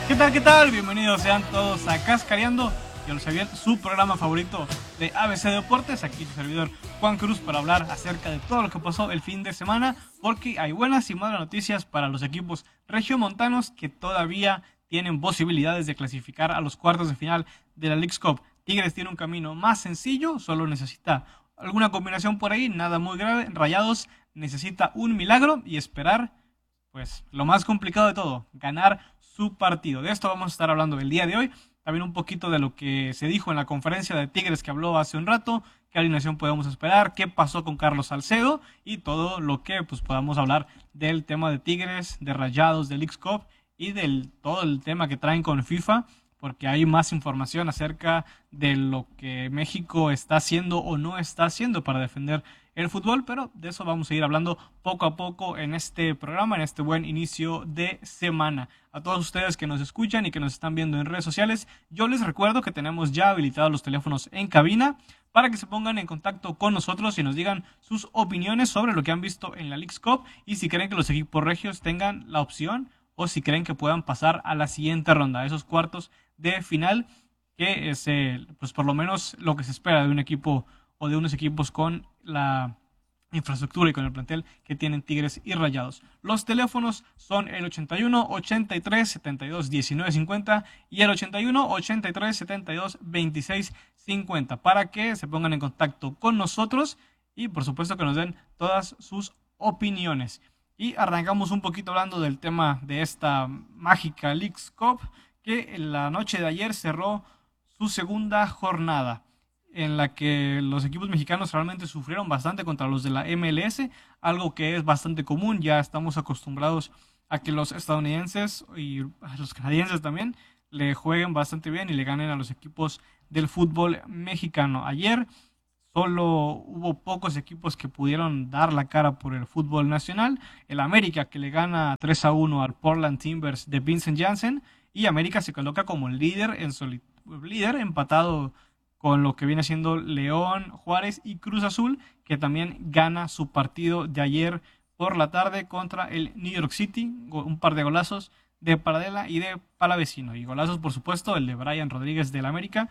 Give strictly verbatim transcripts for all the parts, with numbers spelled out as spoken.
¿Qué tal, qué tal? Bienvenidos sean todos a Cascareando. Yo lo sabía, su programa favorito de A B C Deportes. Aquí tu servidor Juan Cruz para hablar acerca de todo lo que pasó el fin de semana, porque hay buenas y malas noticias para los equipos regiomontanos que todavía tienen posibilidades de clasificar a los cuartos de final de la Leagues Cup. Tigres tiene un camino más sencillo, solo necesita alguna combinación por ahí, nada muy grave. Rayados necesita un milagro y esperar, pues, lo más complicado de todo, ganar su partido. De esto vamos a estar hablando el día de hoy. También un poquito de lo que se dijo en la conferencia de Tigres que habló hace un rato, qué alineación podemos esperar, qué pasó con Carlos Salcedo y todo lo que pues podamos hablar del tema de Tigres, de Rayados, de Leagues Cup y del todo el tema que traen con FIFA, porque hay más información acerca de lo que México está haciendo o no está haciendo para defender el fútbol, pero de eso vamos a ir hablando poco a poco en este programa, en este buen inicio de semana. A todos ustedes que nos escuchan y que nos están viendo en redes sociales, yo les recuerdo que tenemos ya habilitados los teléfonos en cabina para que se pongan en contacto con nosotros y nos digan sus opiniones sobre lo que han visto en la Leagues Cup y si creen que los equipos regios tengan la opción o si creen que puedan pasar a la siguiente ronda, a esos cuartos de final, que es eh, pues por lo menos lo que se espera de un equipo o de unos equipos con la infraestructura y con el plantel que tienen Tigres y Rayados. Los teléfonos son el ochenta y uno, ochenta y tres, setenta y dos, diecinueve, cincuenta y el ochenta y uno, ochenta y tres, setenta y dos, veintiséis, cincuenta para que se pongan en contacto con nosotros y por supuesto que nos den todas sus opiniones. Y arrancamos un poquito hablando del tema de esta mágica Leagues Cup que en la noche de ayer cerró su segunda jornada, en la que los equipos mexicanos realmente sufrieron bastante contra los de la M L S, algo que es bastante común. Ya estamos acostumbrados a que los estadounidenses y los canadienses también le jueguen bastante bien y le ganen a los equipos del fútbol mexicano. Ayer solo hubo pocos equipos que pudieron dar la cara por el fútbol nacional. El América, que le gana tres a uno al Portland Timbers de Vincent Janssen, y América se coloca como líder en soli- líder empatado con lo que viene siendo León, Juárez y Cruz Azul, que también gana su partido de ayer por la tarde contra el New York City. Un par de golazos de Paradela y de Palavecino. Y golazos, por supuesto, el de Brian Rodríguez del América.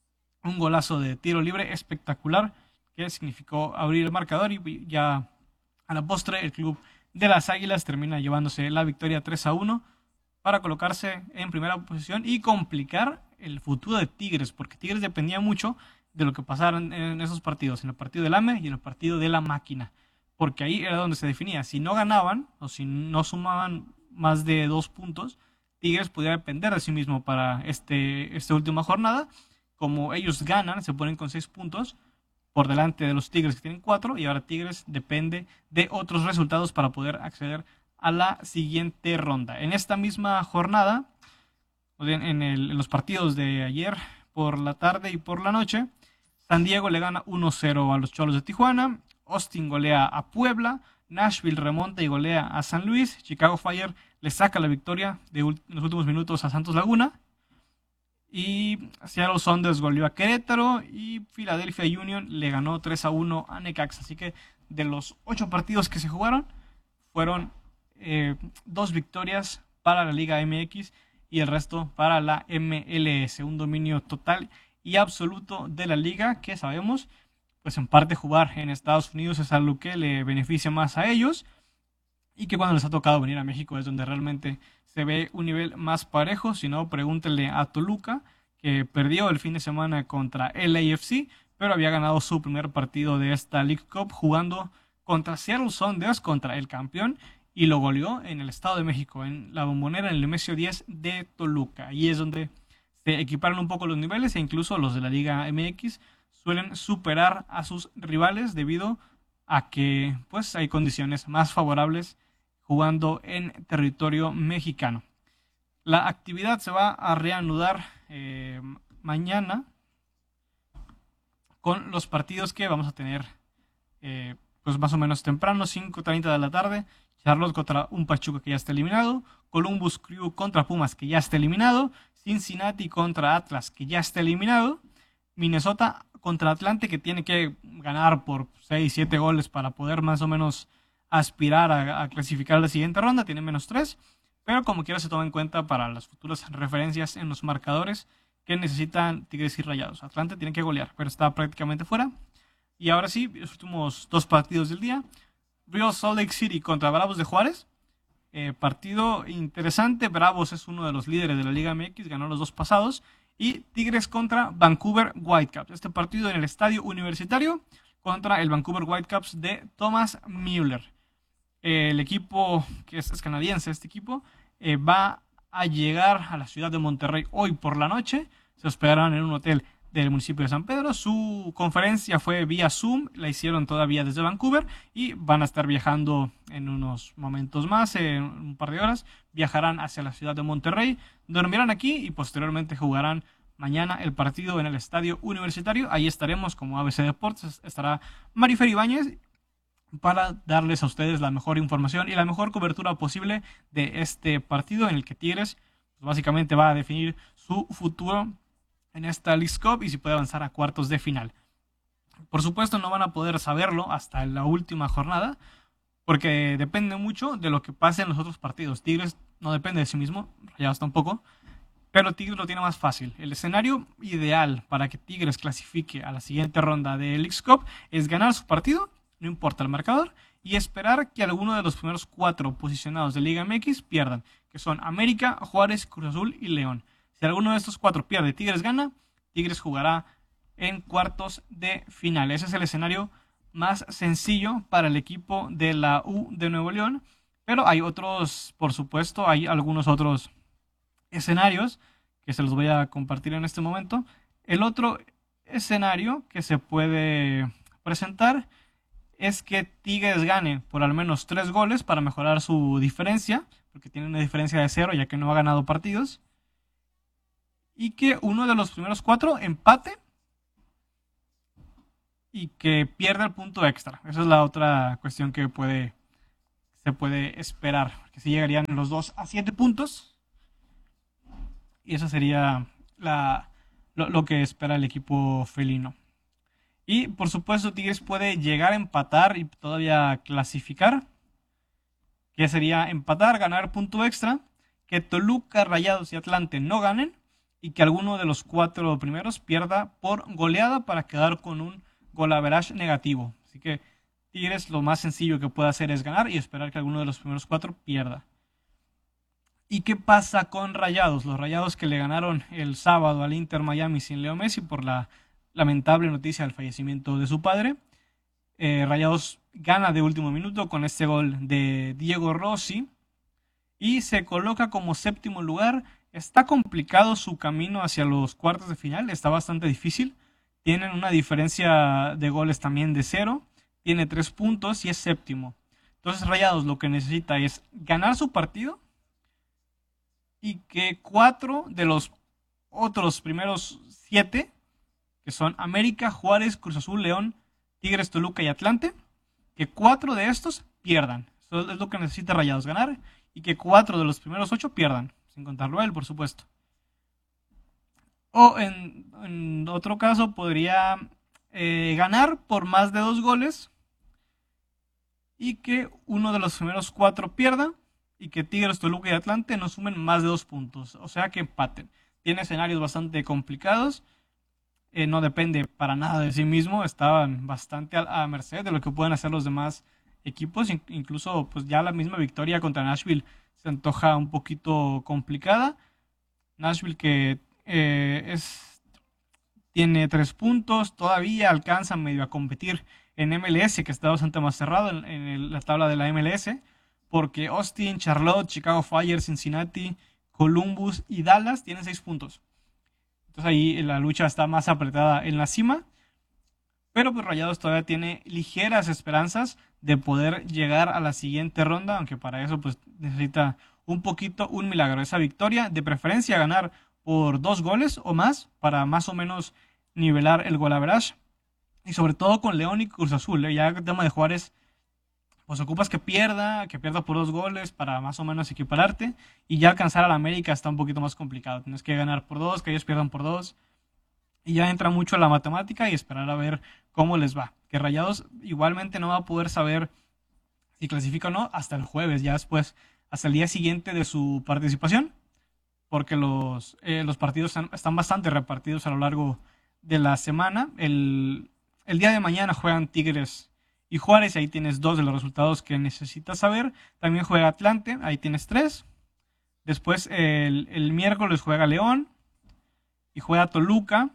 Un golazo de tiro libre espectacular que significó abrir el marcador y ya a la postre el club de las Águilas termina llevándose la victoria tres a uno para colocarse en primera posición y complicar el futuro de Tigres, porque Tigres dependía mucho de lo que pasara en esos partidos, en el partido del A M E y en el partido de la Máquina, porque ahí era donde se definía. Si no ganaban o si no sumaban más de dos puntos, Tigres podía depender de sí mismo para este, esta última jornada. Como ellos ganan, se ponen con seis puntos por delante de los Tigres que tienen cuatro, y ahora Tigres depende de otros resultados para poder acceder a la siguiente ronda. En esta misma jornada, en, el, en los partidos de ayer por la tarde y por la noche, San Diego le gana uno cero a los Cholos de Tijuana, Austin golea a Puebla, Nashville remonta y golea a San Luis, Chicago Fire le saca la victoria de en los últimos minutos a Santos Laguna, y Seattle Sounders goleó a Querétaro y Philadelphia Union le ganó tres a uno a Necaxa. Así que de los ocho partidos que se jugaron, fueron eh, dos victorias para la Liga M X y el resto para la M L S. Un dominio total y absoluto de la liga que sabemos, pues en parte jugar en Estados Unidos es algo que le beneficia más a ellos y que cuando les ha tocado venir a México es donde realmente se ve un nivel más parejo. Si no, pregúntenle a Toluca, que perdió el fin de semana contra L A F C, pero había ganado su primer partido de esta League Cup jugando contra Seattle Sounders, contra el campeón, y lo goleó en el Estado de México, en la Bombonera, en el Nemesio diez de Toluca. Ahí es donde se equiparan un poco los niveles e incluso los de la Liga M X suelen superar a sus rivales debido a que pues hay condiciones más favorables jugando en territorio mexicano. La actividad se va a reanudar eh, mañana con los partidos que vamos a tener eh, pues más o menos temprano, cinco treinta de la tarde. Charlotte contra un Pachuca que ya está eliminado, Columbus Crew contra Pumas que ya está eliminado, Cincinnati contra Atlas que ya está eliminado, Minnesota contra Atlante que tiene que ganar por seis siete goles para poder más o menos aspirar a, a clasificar a la siguiente ronda, tiene menos tres. pero como quiera se toma en cuenta para las futuras referencias en los marcadores que necesitan Tigres y Rayados. Atlante tiene que golear, pero está prácticamente fuera. Y ahora sí, los últimos dos partidos del día. Real Salt Lake City contra Bravos de Juárez. Eh, partido interesante. Bravos es uno de los líderes de la Liga M X, ganó los dos pasados. Y Tigres contra Vancouver Whitecaps. Este partido en el estadio universitario contra el Vancouver Whitecaps de Thomas Müller. Eh, el equipo, que es, es canadiense, este equipo, eh, va a llegar a la ciudad de Monterrey hoy por la noche. Se hospedarán en un hotel del municipio de San Pedro. Su conferencia fue vía Zoom, la hicieron todavía desde Vancouver y van a estar viajando en unos momentos más, en un par de horas, viajarán hacia la ciudad de Monterrey, dormirán aquí y posteriormente jugarán mañana el partido en el estadio universitario. Ahí estaremos como A B C Deportes, estará Marifer Ibáñez para darles a ustedes la mejor información y la mejor cobertura posible de este partido en el que Tigres pues, básicamente va a definir su futuro en esta Leagues Cup y si puede avanzar a cuartos de final. Por supuesto no van a poder saberlo hasta la última jornada porque depende mucho de lo que pase en los otros partidos. Tigres no depende de sí mismo, Rayados tampoco, pero Tigres lo tiene más fácil. El escenario ideal para que Tigres clasifique a la siguiente ronda de Leagues Cup es ganar su partido, no importa el marcador, y esperar que alguno de los primeros cuatro posicionados de Liga M X pierdan, que son América, Juárez, Cruz Azul y León. Si alguno de estos cuatro pierde y Tigres gana, Tigres jugará en cuartos de final. Ese es el escenario más sencillo para el equipo de la U de Nuevo León, pero hay otros, por supuesto, hay algunos otros escenarios que se los voy a compartir en este momento. El otro escenario que se puede presentar es que Tigres gane por al menos tres goles para mejorar su diferencia, porque tiene una diferencia de cero ya que no ha ganado partidos, y que uno de los primeros cuatro empate y que pierda el punto extra. Esa es la otra cuestión que puede, se puede esperar, que si llegarían los dos a siete puntos, y eso sería la, lo, lo que espera el equipo felino. Y por supuesto Tigres puede llegar a empatar y todavía clasificar, que sería empatar, ganar punto extra, que Toluca, Rayados y Atlante no ganen y que alguno de los cuatro primeros pierda por goleada para quedar con un goal average negativo. Así que Tigres lo más sencillo que puede hacer es ganar y esperar que alguno de los primeros cuatro pierda. ¿Y qué pasa con Rayados? Los Rayados que le ganaron el sábado al Inter Miami sin Leo Messi por la lamentable noticia del fallecimiento de su padre. Eh, Rayados gana de último minuto con este gol de Diego Rossi y se coloca como séptimo lugar. Está complicado su camino hacia los cuartos de final, está bastante difícil. Tienen una diferencia de goles también de cero, tiene tres puntos y es séptimo. Entonces Rayados lo que necesita es ganar su partido y que cuatro de los otros primeros siete, que son América, Juárez, Cruz Azul, León, Tigres, Toluca y Atlante, que cuatro de estos pierdan. Eso es lo que necesita Rayados, ganar, y que cuatro de los primeros ocho pierdan, sin contarlo a él, por supuesto. O en, en otro caso podría eh, ganar por más de dos goles y que uno de los primeros cuatro pierda y que Tigres, Toluca y Atlante no sumen más de dos puntos, o sea que empaten. Tiene escenarios bastante complicados. Eh, no depende para nada de sí mismo, estaban bastante a, a merced de lo que pueden hacer los demás equipos, In- incluso pues ya la misma victoria contra Nashville se antoja un poquito complicada. Nashville que eh, es, tiene tres puntos, todavía alcanza medio a competir en M L S, que está bastante más cerrado en, en el, la tabla de la M L S, porque Austin, Charlotte, Chicago Fire, Cincinnati, Columbus y Dallas tienen seis puntos. Entonces ahí la lucha está más apretada en la cima. Pero pues Rayados todavía tiene ligeras esperanzas de poder llegar a la siguiente ronda. Aunque para eso pues necesita un poquito, un milagro. Esa victoria, de preferencia ganar por dos goles o más. Para más o menos nivelar el goal average. Y sobre todo con León y Cruz Azul. ¿eh? Ya el tema de Juárez, pues ocupas que pierda, que pierda por dos goles para más o menos equipararte. Y ya alcanzar a la América está un poquito más complicado. Tienes que ganar por dos, que ellos pierdan por dos. Y ya entra mucho la matemática y esperar a ver cómo les va. Que Rayados igualmente no va a poder saber si clasifica o no hasta el jueves. Ya después, hasta el día siguiente de su participación, porque los, eh, los partidos están, están bastante repartidos a lo largo de la semana. El, el día de mañana juegan Tigres y Juárez, ahí tienes dos de los resultados que necesitas saber. También juega Atlante, ahí tienes tres. Después el, el miércoles juega León y juega Toluca.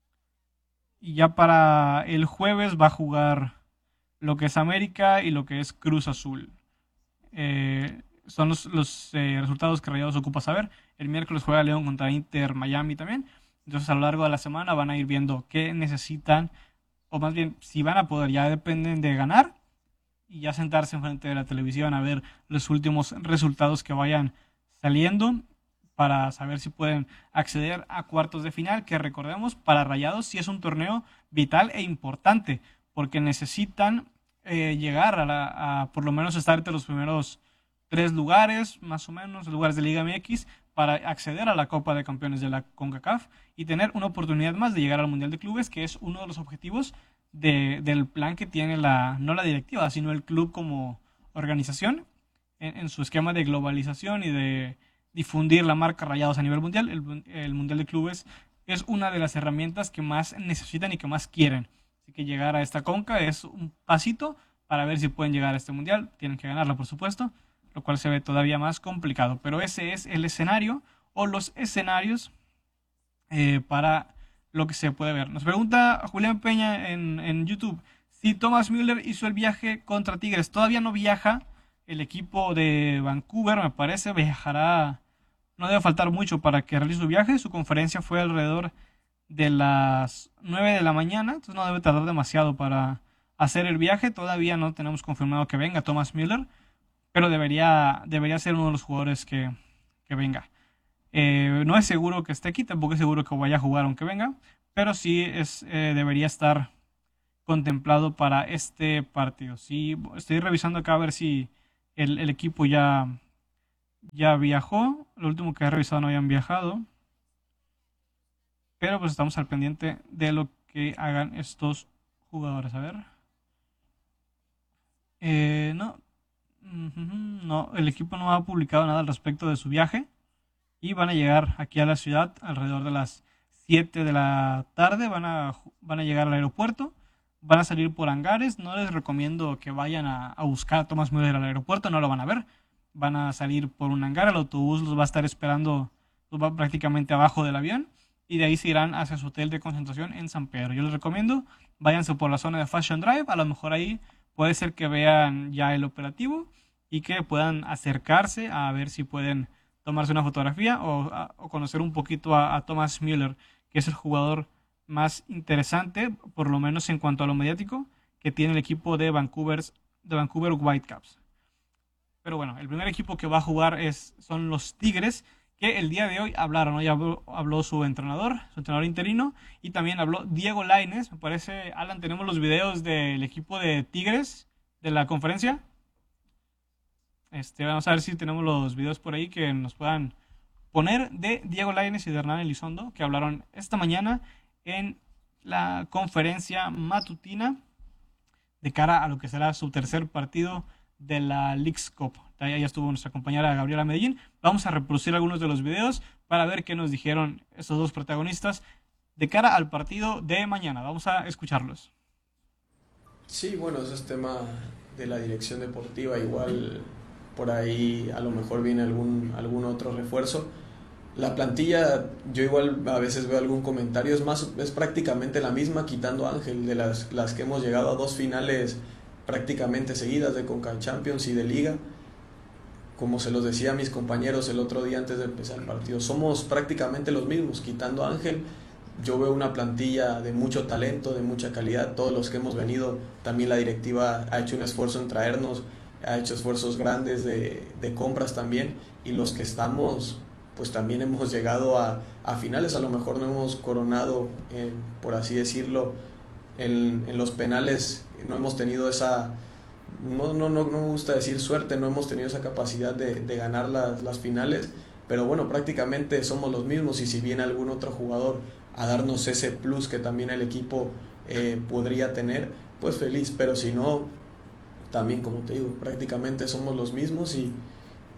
Y ya para el jueves va a jugar lo que es América y lo que es Cruz Azul. Eh, son los, los eh, resultados que Rayados ocupa saber. El miércoles juega León contra Inter Miami también. Entonces a lo largo de la semana van a ir viendo qué necesitan, o más bien si van a poder, ya dependen de ganar y ya sentarse enfrente de la televisión a ver los últimos resultados que vayan saliendo para saber si pueden acceder a cuartos de final, que recordemos, para Rayados sí es un torneo vital e importante, porque necesitan eh, llegar a, la, a por lo menos estar entre los primeros tres lugares, más o menos, lugares de Liga M X, para acceder a la Copa de Campeones de la CONCACAF y tener una oportunidad más de llegar al Mundial de Clubes, que es uno de los objetivos de, del plan que tiene la, no la directiva, sino el club como organización, en, en su esquema de globalización y de difundir la marca Rayados a nivel mundial. El, el Mundial de Clubes es una de las herramientas que más necesitan y que más quieren. Así que llegar a esta conca es un pasito para ver si pueden llegar a este mundial. Tienen que ganarla, por supuesto, lo cual se ve todavía más complicado. Pero ese es el escenario o los escenarios eh, para lo que se puede ver. Nos pregunta Julián Peña en, en YouTube si Thomas Müller hizo el viaje contra Tigres. Todavía no viaja. El equipo de Vancouver, me parece, viajará, no debe faltar mucho para que realice su viaje. Su conferencia fue alrededor de las nueve de la mañana, entonces no debe tardar demasiado para hacer el viaje. Todavía no tenemos confirmado que venga Thomas Müller, pero debería, debería ser uno de los jugadores que, que venga. Eh, no es seguro que esté aquí, tampoco es seguro que vaya a jugar aunque venga, pero sí es, eh, debería estar contemplado para este partido. Sí, estoy revisando acá a ver si El, el equipo ya, ya viajó. Lo último que he revisado no habían viajado. Pero pues estamos al pendiente de lo que hagan estos jugadores. A ver. Eh, no. No, el equipo no ha publicado nada al respecto de su viaje. Y van a llegar aquí a la ciudad alrededor de las siete de la tarde. Van a, van a llegar al aeropuerto. Van a salir por hangares. No les recomiendo que vayan a, a buscar a Thomas Müller al aeropuerto. No lo van a ver. Van a salir por un hangar. El autobús los va a estar esperando, los va prácticamente abajo del avión. Y de ahí se irán hacia su hotel de concentración en San Pedro. Yo les recomiendo, váyanse por la zona de Fashion Drive. A lo mejor ahí puede ser que vean ya el operativo y que puedan acercarse a ver si pueden tomarse una fotografía o, a, o conocer un poquito a, a Thomas Müller, que es el jugador más interesante, por lo menos en cuanto a lo mediático, que tiene el equipo de Vancouver, de Vancouver Whitecaps. Pero bueno, el primer equipo que va a jugar es, son los Tigres, que el día de hoy hablaron. Hoy habló, habló su entrenador, su entrenador interino, y también habló Diego Lainez. Me parece, Alan, tenemos los videos del equipo de Tigres de la conferencia. Este, vamos a ver si tenemos los videos por ahí que nos puedan poner de Diego Lainez y de Hernán Elizondo, que hablaron esta mañana en la conferencia matutina de cara a lo que será su tercer partido de la Leagues Cup. Ahí ya estuvo nuestra compañera Gabriela Medellín. Vamos a reproducir algunos de los videos para ver qué nos dijeron estos dos protagonistas de cara al partido de mañana. Vamos a escucharlos. Sí, bueno, ese es tema de la dirección deportiva. Igual por ahí a lo mejor viene algún, algún otro refuerzo. La plantilla, yo igual a veces veo algún comentario, es más, es prácticamente la misma, quitando a Ángel, de las, las que hemos llegado a dos finales prácticamente seguidas de Conca Champions y de Liga. Como se los decía a mis compañeros el otro día antes de empezar el partido, somos prácticamente los mismos, quitando a Ángel. Yo veo una plantilla de mucho talento, de mucha calidad. Todos los que hemos venido, también la directiva ha hecho un esfuerzo en traernos, ha hecho esfuerzos grandes de, de compras también, y los que estamos, pues también hemos llegado a, a finales. A lo mejor no hemos coronado, en, por así decirlo, en, en los penales, no hemos tenido esa, no, no, no, no me gusta decir suerte, no hemos tenido esa capacidad de, de ganar las, las finales, pero bueno, prácticamente somos los mismos, y si viene algún otro jugador a darnos ese plus que también el equipo eh, podría tener, pues feliz, pero si no, también como te digo, prácticamente somos los mismos, y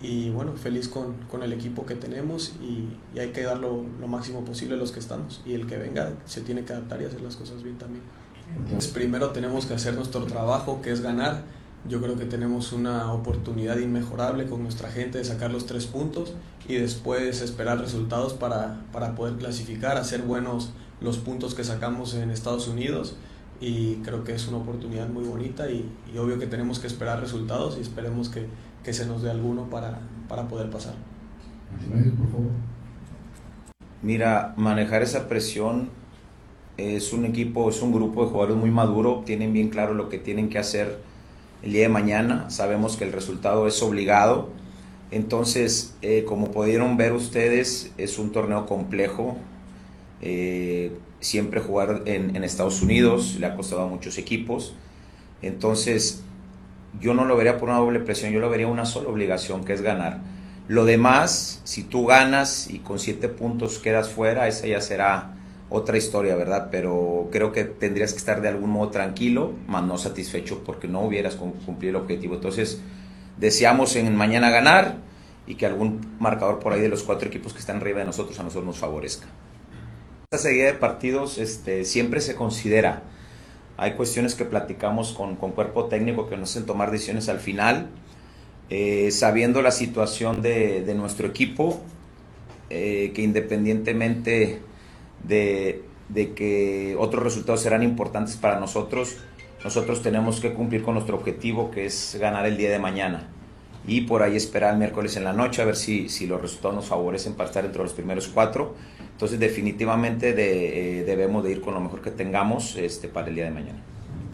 y bueno, feliz con, con el equipo que tenemos y, y hay que dar lo, lo máximo posible los que estamos, y el que venga se tiene que adaptar y hacer las cosas bien también. Entonces, primero tenemos que hacer nuestro trabajo, que es ganar. Yo creo que tenemos una oportunidad inmejorable con nuestra gente de sacar los tres puntos y después esperar resultados para, para poder clasificar, hacer buenos los puntos que sacamos en Estados Unidos, y creo que es una oportunidad muy bonita y, y obvio que tenemos que esperar resultados y esperemos que, que se nos dé alguno para, para poder pasar. Por favor. Mira, manejar esa presión, es un equipo, es un grupo de jugadores muy maduro, tienen bien claro lo que tienen que hacer el día de mañana, sabemos que el resultado es obligado, entonces eh, como pudieron ver ustedes, es un torneo complejo, eh, siempre jugar en, en Estados Unidos le ha costado a muchos equipos, entonces yo no lo vería por una doble presión, yo lo vería una sola obligación, que es ganar. Lo demás, si tú ganas y con siete puntos quedas fuera, esa ya será otra historia, ¿verdad? Pero creo que tendrías que estar de algún modo tranquilo, más no satisfecho porque no hubieras cumplido el objetivo. Entonces, deseamos en mañana ganar y que algún marcador por ahí de los cuatro equipos que están arriba de nosotros a nosotros nos favorezca. Esta seguida de partidos este, siempre se considera. Hay cuestiones que platicamos con, con cuerpo técnico que nos hacen tomar decisiones al final, eh, sabiendo la situación de, de nuestro equipo, eh, que independientemente De, de que otros resultados serán importantes para nosotros, nosotros tenemos que cumplir con nuestro objetivo, que es ganar el día de mañana, y por ahí esperar el miércoles en la noche a ver si, si los resultados nos favorecen para estar entre los primeros cuatro. Entonces definitivamente de, eh, debemos de ir con lo mejor que tengamos este, para el día de mañana.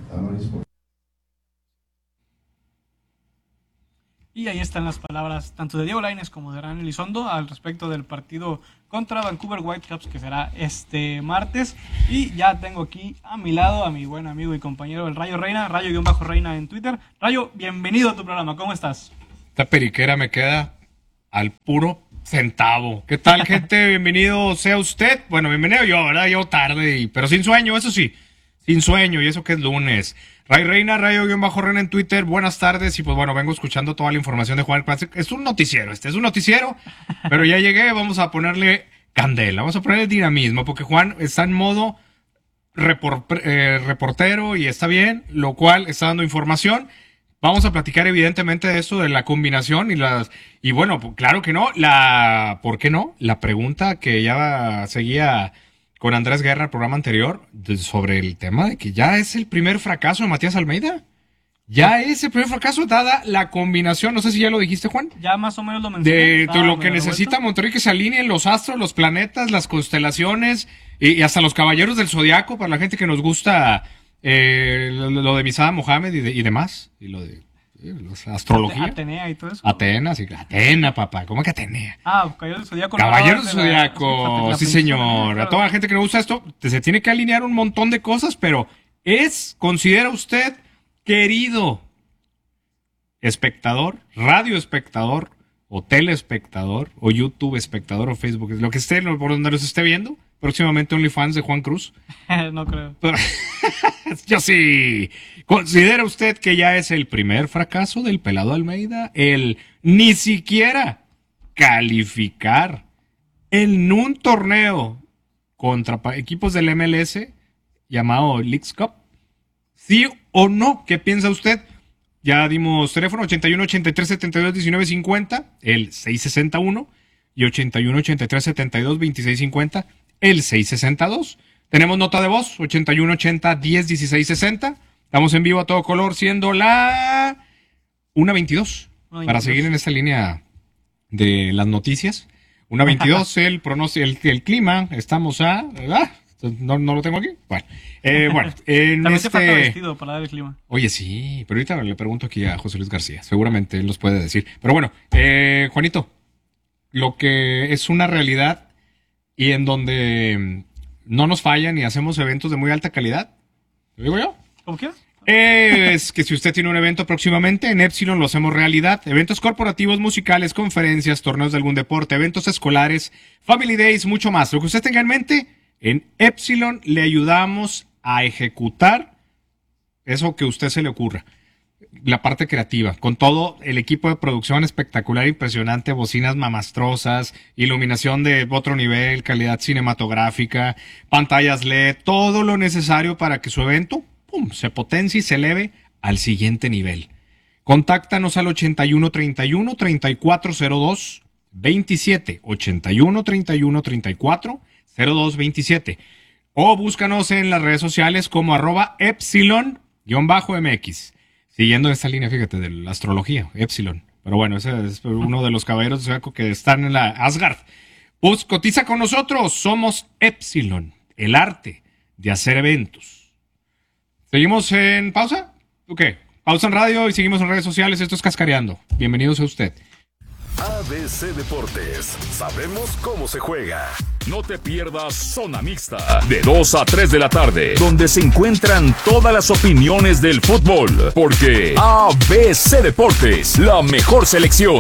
Y ahí están las palabras tanto de Diego Lainez como de Hernán Elizondo al respecto del partido contra Vancouver Whitecaps, que será este martes. Y ya tengo aquí a mi lado a mi buen amigo y compañero el Rayo Reina, Rayo-Reina en Twitter. Rayo, bienvenido a tu programa, ¿cómo estás? Esta periquera me queda al puro centavo. ¿Qué tal, gente? Bienvenido sea usted. Bueno, bienvenido yo, ¿verdad? Yo tarde, y, pero sin sueño, eso sí, sin sueño, y eso que es lunes. Ray Reina, Rayo-Reina en Twitter, buenas tardes, y pues bueno, vengo escuchando toda la información de Juan Classic. Es un noticiero, este es un noticiero, pero ya llegué, vamos a ponerle candela, vamos a ponerle dinamismo, porque Juan está en modo repor, eh, reportero y está bien, lo cual está dando información. Vamos a platicar evidentemente de eso, de la combinación y las, y bueno, claro que no, la, ¿por qué no? La pregunta que ya seguía con Andrés Guerra, el programa anterior, sobre el tema de que ya es el primer fracaso de Matías Almeida. Ya es el primer fracaso, dada la combinación, no sé si ya lo dijiste, Juan. Ya más o menos lo mencioné. De, de lo que necesita Monterrey, que se alineen los astros, los planetas, las constelaciones y, y hasta los caballeros del zodiaco, para la gente que nos gusta eh, lo, lo de Misada Mohamed y, de, y demás, y lo de eh, los, astrología. Atenea y todo eso. Atena, sí, Atena, papá, ¿cómo que Atenea? Ah, Caballeros del Zodiaco. Caballeros del Zodiaco, sí, señor. Claro. A toda la gente que le gusta esto, se tiene que alinear un montón de cosas, pero es, considera usted, querido espectador, radio espectador, o telespectador, o YouTube espectador, o Facebook, lo que esté, por donde los esté viendo, próximamente OnlyFans de Juan Cruz. No creo. Yo sí. ¿Considera usted que ya es el primer fracaso del pelado Almeida? El ni siquiera calificar en un torneo contra equipos del M L S llamado Leagues Cup. ¿Sí o no? ¿Qué piensa usted? Ya dimos teléfono ochenta y uno, ochenta y tres, setenta y dos, diecinueve, cincuenta, el seiscientos sesenta y uno, y ochenta y uno, ochenta y tres, setenta y dos, veintiséis, cincuenta, el seiscientos sesenta y dos. Tenemos nota de voz, ochenta y uno, ochenta, diez, dieciséis, sesenta. Estamos en vivo a todo color, siendo la una veintidós. Para seguir en esta línea de las noticias. una veintidós, el pronóstico, el, el clima. Estamos a... ¿verdad? No, no lo tengo aquí. Bueno, eh, bueno en También este... se falta vestido para dar el clima. Oye, sí, pero ahorita le pregunto aquí a José Luis García. Seguramente él los puede decir. Pero bueno, eh, Juanito, lo que es una realidad y en donde no nos fallan y hacemos eventos de muy alta calidad, ¿lo digo yo? ¿Cómo quieras? Es que si usted tiene un evento próximamente, en Epsilon lo hacemos realidad. Eventos corporativos, musicales, conferencias, torneos de algún deporte, eventos escolares, family days, mucho más. Lo que usted tenga en mente, en Epsilon le ayudamos a ejecutar eso que a usted se le ocurra. la parte creativa, con todo el equipo de producción espectacular, impresionante, bocinas mamastrosas, iluminación de otro nivel, calidad cinematográfica, pantallas L E D, todo lo necesario para que su evento, pum, se potencie y se eleve al siguiente nivel. Contáctanos al ochenta y uno treinta y uno treinta y cuatro cero dos veintisiete, ochenta y uno treinta y uno treinta y cuatro cero dos veintisiete, o búscanos en las redes sociales como arroba epsilon-mx, siguiendo esta línea, fíjate, de la astrología, Epsilon. Pero bueno, ese es uno de los caballeros de Zodiaco que están en la Asgard. Pues cotiza con nosotros, somos Epsilon, el arte de hacer eventos. ¿Seguimos en pausa? ¿O qué? Pausa en radio y seguimos en redes sociales. Esto es Cascareando. Bienvenidos a usted. A B C Deportes, sabemos cómo se juega. No te pierdas Zona Mixta, de dos a tres de la tarde, donde se encuentran todas las opiniones del fútbol, porque A B C Deportes, la mejor selección.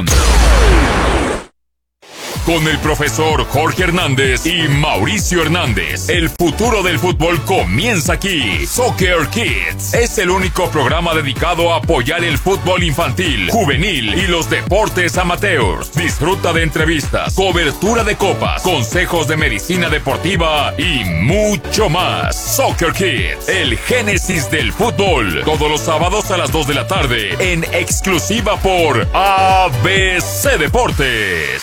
Con el profesor Jorge Hernández y Mauricio Hernández, el futuro del fútbol comienza aquí. Soccer Kids es el único programa dedicado a apoyar el fútbol infantil, juvenil y los deportes amateurs. Disfruta de entrevistas, cobertura de copas, consejos de medicina deportiva y mucho más. Soccer Kids, el génesis del fútbol. Todos los sábados a las dos de la tarde, en exclusiva por A B C Deportes.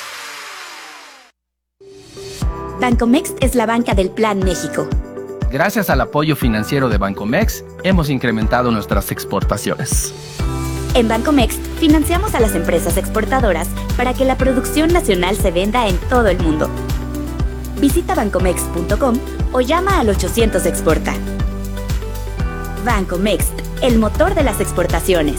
Bancomext es la banca del Plan México. Gracias al apoyo financiero de Bancomext, hemos incrementado nuestras exportaciones. En Bancomext, financiamos a las empresas exportadoras para que la producción nacional se venda en todo el mundo. Visita bancomext punto com o llama al ochocientos exporta. Bancomext, el motor de las exportaciones.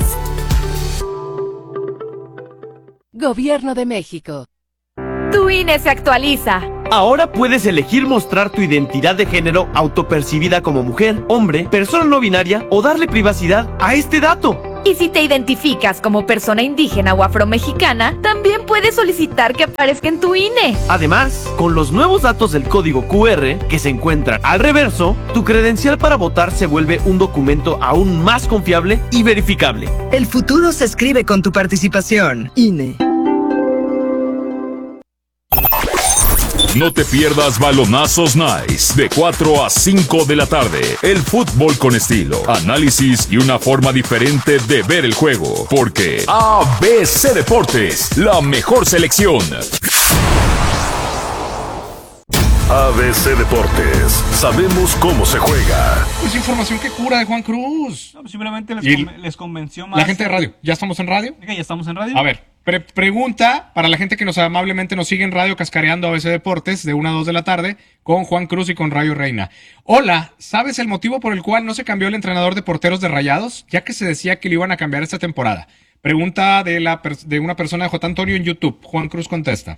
Gobierno de México. Tu I N E se actualiza. Ahora puedes elegir mostrar tu identidad de género autopercibida como mujer, hombre, persona no binaria o darle privacidad a este dato. Y si te identificas como persona indígena o afromexicana, también puedes solicitar que aparezca en tu I N E. Además, con los nuevos datos del código Q R que se encuentran al reverso, tu credencial para votar se vuelve un documento aún más confiable y verificable. El futuro se escribe con tu participación. I N E. No te pierdas Balonazos Nice, de cuatro a cinco de la tarde. El fútbol con estilo, análisis y una forma diferente de ver el juego. Porque A B C Deportes, la mejor selección. A B C Deportes, sabemos cómo se juega. Pues información que cura de Juan Cruz. No, pues simplemente les, Y con- les convenció más. La gente de radio, ¿ya estamos en radio? Ok, ya estamos en radio. A ver, pre- pregunta para la gente que nos amablemente nos sigue en radio Cascareando A B C Deportes de una a dos de la tarde con Juan Cruz y con Rayo Reina. Hola, ¿sabes el motivo por el cual no se cambió el entrenador de porteros de Rayados? Ya que se decía que lo iban a cambiar esta temporada. Pregunta de, la per- de una persona de J. Antonio en YouTube. Juan Cruz contesta.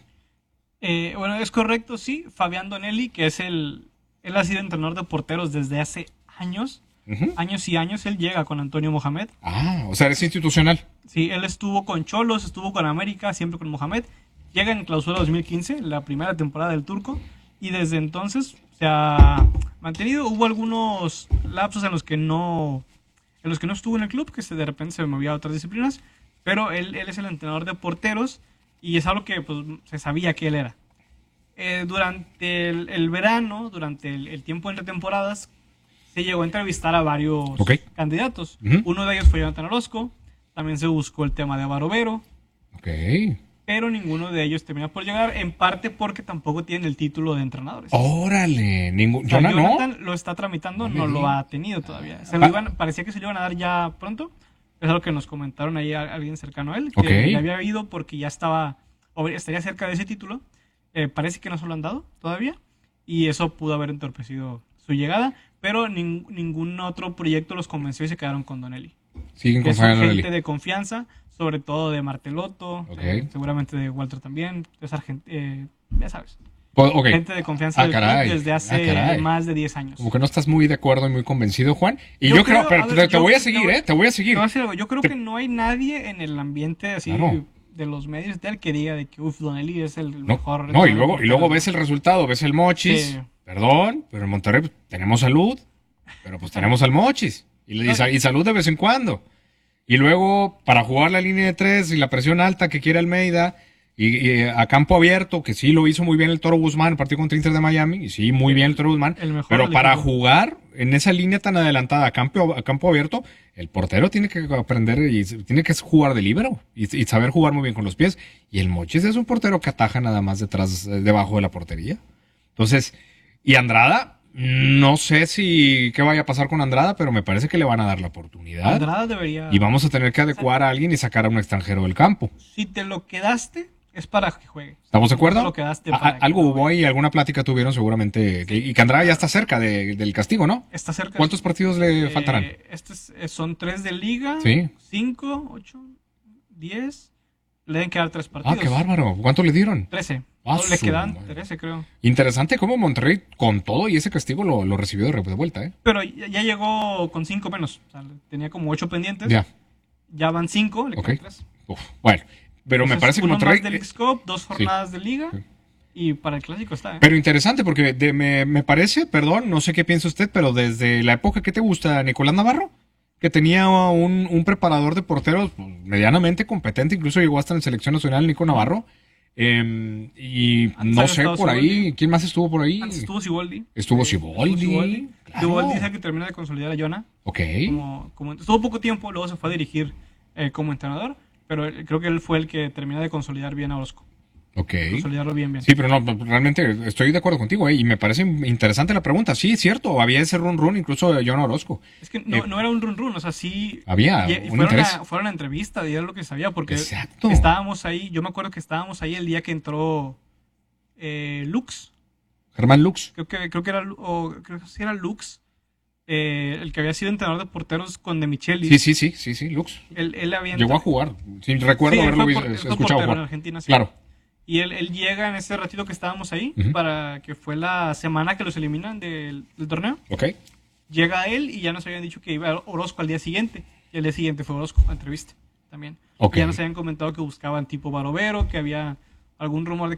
Eh, bueno, es correcto, sí. Fabián Donelli, que es el... Él ha sido entrenador de porteros desde hace años. Uh-huh. Años y años. Él llega con Antonio Mohamed. Ah, o sea, es institucional. Sí, él estuvo con Cholos, estuvo con América, siempre con Mohamed. Llega en clausura dos mil quince, la primera temporada del turco. Y desde entonces se ha mantenido. Hubo algunos lapsos en los que no... En los que no estuvo en el club, que se, de repente se movía a otras disciplinas. Pero él, él es el entrenador de porteros. Y es algo que pues, se sabía que él era. Eh, durante el, el verano, durante el, el tiempo entre temporadas, se llegó a entrevistar a varios okay. candidatos. Uh-huh. Uno de ellos fue Jonathan Orozco. También se buscó el tema de Barovero. Ok. Pero ninguno de ellos termina por llegar, en parte porque tampoco tienen el título de entrenadores. Órale, ningún... O sea, Jonathan, Jonathan ¿no? lo está tramitando, No no me lo digas. ha tenido todavía. Se lo Ah. iban, parecía que se lo iban a dar ya pronto. Es algo que nos comentaron ahí a alguien cercano a él, que Ok. ya había ido porque ya estaba, o estaría cerca de ese título. Eh, parece que no se lo han dado todavía, y eso pudo haber entorpecido su llegada, pero nin- ningún otro proyecto los convenció y se quedaron con Donelli. Siguen Que con es Fabián un Donelli. gente de confianza, sobre todo de Martelotto, Ok. eh, seguramente de Walter también, es argent- eh, ya sabes. Po- ok. Gente de confianza Ah, del club caray. desde hace Ah, caray. más de diez años. Como que no estás muy de acuerdo y muy convencido, Juan. Y Yo yo, creo, creo- pero a ver, te, te yo- voy a yo- seguir, ¿eh? Te voy a seguir. Te voy a decir algo, yo creo Te- que no hay nadie en el ambiente así Claro. de los medios tal que diga de que uf, Donelli es el No, mejor. no, y entrenador luego, de y luego porteros. ves el resultado, ves el Mochis. Sí. Perdón, pero en Monterrey pues, tenemos salud, pero pues tenemos al Mochis. Y, le- y, sa- y salud de vez en cuando. Y luego, para jugar la línea de tres y la presión alta que quiere Almeida, y, y a campo abierto, que sí lo hizo muy bien el Toro Guzmán, el partido contra Inter de Miami, y sí, muy bien el Toro Guzmán, El mejor pero del para equipo. jugar en esa línea tan adelantada a campo, a campo abierto, el portero tiene que aprender y tiene que jugar de líbero y, y saber jugar muy bien con los pies. Y el Mochis es un portero que ataja nada más detrás, eh, debajo de la portería. Entonces, y Andrada, no sé si qué vaya a pasar con Andrada, pero me parece que le van a dar la oportunidad. Andrada debería... Y vamos a tener que adecuar a alguien y sacar a un extranjero del campo. Si te lo quedaste, es para que juegue. ¿Estamos de acuerdo? No te lo quedaste A- para que algo no hubo ahí, alguna plática tuvieron seguramente. que- y que Andrada ya está cerca de- del castigo, ¿no? Está cerca. ¿Cuántos partidos le Eh, faltarán? Estos eh, son tres de liga. Sí. Cinco, ocho, diez. Le deben quedar tres Ah, partidos. qué bárbaro. ¿Cuánto le dieron? Trece. Ah, No, le su quedan madre. trece, creo. Interesante cómo Monterrey, con todo y ese castigo, lo, lo recibió de re- de vuelta, ¿eh? Pero ya, ya llegó con cinco menos. O sea, tenía como ocho pendientes. Ya. Ya van cinco, le Ok. quedan tres. Uf, bueno, pero me Entonces, parece que uno Monterrey. más de Leagues Cup, dos jornadas de liga. Y para el clásico está, ¿eh? Pero interesante porque de- me, me parece, perdón, no sé qué piensa usted, pero desde la época que te gusta, Nicolás Navarro, que tenía un, un preparador de porteros pues, medianamente competente, incluso llegó hasta en selección nacional, Nico Navarro. eh, y Antes no había sé estado por ahí, Siboldi. ¿quién más estuvo por ahí? Antes estuvo Siboldi. Estuvo Eh, Siboldi. Siboldi. Claro. Siboldi dice que termina de consolidar a Jonah. Ok. Como, como, estuvo poco tiempo, luego se fue a dirigir eh, como entrenador. Pero él- creo que él fue el que termina de consolidar bien a Orozco. Ok. Consolidarlo bien, bien. Sí, pero no, realmente estoy de acuerdo contigo, ¿eh? Y me parece interesante la pregunta. Sí, es cierto, había ese run run incluso de John Orozco. Es que no, Eh, no era un run run, o sea, sí. Había y- y un fueron, interés. a, fueron a entrevista y era lo que sabía, porque Exacto. estábamos ahí. Yo me acuerdo que estábamos ahí el día que entró eh, Lux. Germán Lux. Creo que, creo que era, Lu- o, creo que sí era Lux, eh, el que había sido entrenador de porteros con De Michelis. Sí, sí, sí, sí, sí, Lux. Él, él había Llegó a entrado- jugar. Sí, recuerdo Sí, él haberlo fue visto- por- él fue escuchado portero jugar. en Argentina, sí. Claro. Y él, él llega en ese ratito que estábamos ahí, Ujú. para que fue la semana que los eliminan del, del torneo. Ok. Llega él y ya nos habían dicho que iba Orozco al día siguiente. Y el día siguiente fue Orozco a entrevista también. Ok. Y ya nos habían comentado que buscaban tipo Barovero, que había algún rumor de